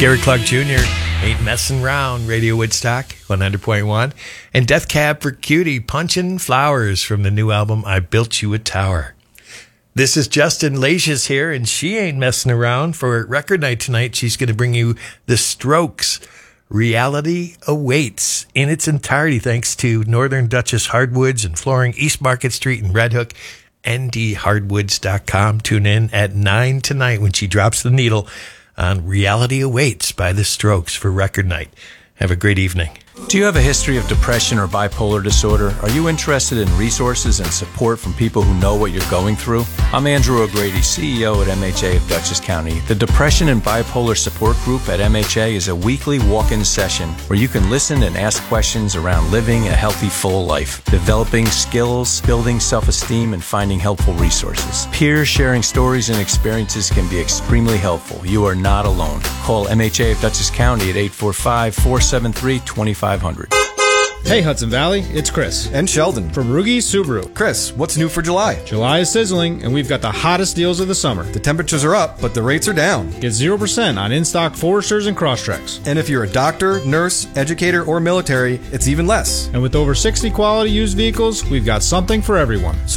Gary Clark Jr. Ain't Messing Round, Radio Woodstock 100.1. And Death Cab for Cutie, Punchin' Flowers from the new album, I Built You a Tower. This is Justin Lages here, and she ain't messing around. For record night tonight, she's going to bring you The Strokes. Reality Awaits in its entirety, thanks to Northern Duchess Hardwoods and Flooring, East Market Street in Red Hook, ndhardwoods.com. Tune in at 9 tonight when she drops the needle on Reality Awaits by The Strokes for record night. Have a great evening. Do you have a history of depression or bipolar disorder? Are you interested in resources and support from people who know what you're going through? I'm Andrew O'Grady, CEO at MHA of Dutchess County. The Depression and Bipolar Support Group at MHA is a weekly walk-in session where you can listen and ask questions around living a healthy, full life, developing skills, building self-esteem, and finding helpful resources. Peers sharing stories and experiences can be extremely helpful. You are not alone. Call MHA of Dutchess County at 845-473-2500. Hey Hudson Valley, it's Chris. And Sheldon. From Rugi Subaru. Chris, what's new for July? July is sizzling, and we've got the hottest deals of the summer. The temperatures are up, but the rates are down. Get 0% on in-stock Foresters and Crosstreks. And if you're a doctor, nurse, educator, or military, it's even less. And with over 60 quality used vehicles, we've got something for everyone.